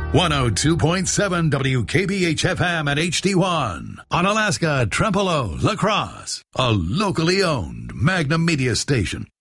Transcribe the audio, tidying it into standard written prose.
102.7 WKBH-FM and HD1. On Alaska, Trempealeau, La Crosse. A locally owned Magnum Media station.